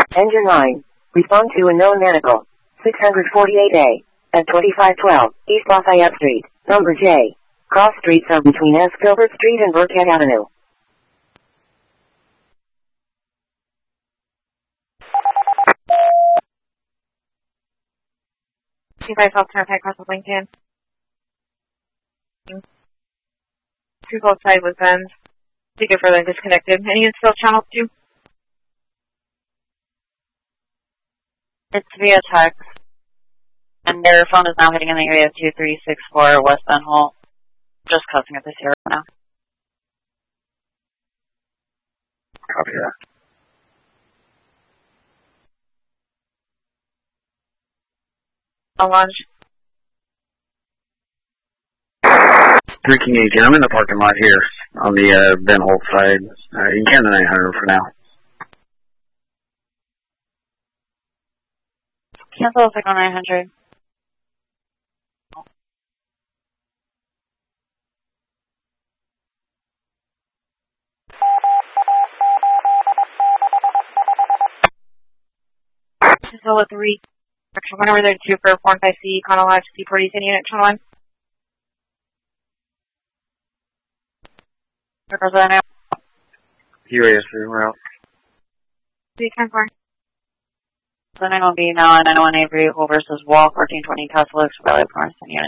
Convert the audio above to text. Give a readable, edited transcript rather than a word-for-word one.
Engine 9. Respond to unknown medical. 648A. At 2512 East Lafayette Street, number J. Cross streets are between S. Gilbert Street and Burkhead Avenue. You guys all turn across the LinkedIn. 2 was then. Take it further disconnected. Any still channel 2? It's via text. And their phone is now hitting in the area of 2364 West Bend Holt. Just crossing at this area now. Copy that. Lunch. 3 King 18. I'm in the parking lot here on the Ben Holt side. You can the 900 for now. Cancel Signal 900. Cancel 3. Action 1 over there 2 for 45C, Connell Live, C40, unit, Channel 1. UAS route. 310-4. Sending will be now at 901 Avery, Hole versus Wall, 1420 Castle Oaks, Valley of Morrison unit.